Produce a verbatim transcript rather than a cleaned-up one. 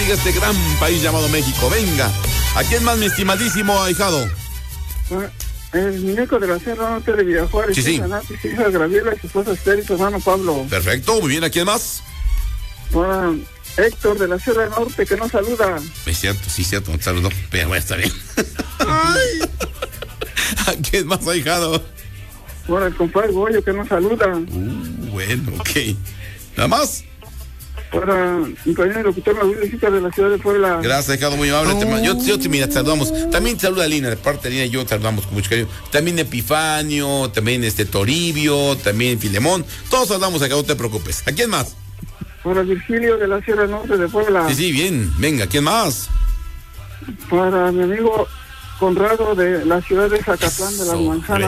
bendiga este gran país llamado México. Venga. ¿A quién más, mi estimadísimo ahijado? El muñeco de la Sierra Norte de Villajuárez. Sí, sí. Nati, su hija Graviela y su esposa Esther y su hermano Pablo. Perfecto, muy bien. ¿A quién más? Para Héctor de la Sierra Norte, que nos saluda. Es cierto, sí, cierto, un saludo. Pero bueno, está bien. Ay. ¿A quién más, ahijado? Para el compadre Goyo, que nos saluda. Uh, bueno, ok. ¿Nada más? Para mi compañero locutor Mauricio de la ciudad de Puebla. Gracias, Ricardo, muy amable. Oh. Te, yo, yo te mira, te saludamos. También te saluda Lina, de parte de Lina y yo te saludamos con mucho cariño. También Epifanio, también este Toribio, también Filemón. Todos saludamos acá, no te preocupes. ¿A quién más? Para Virgilio de la Sierra Norte de Puebla. Sí, sí, bien. Venga, ¿quién más? Para mi amigo Conrado de la ciudad de Zacatlán de las Manzanas.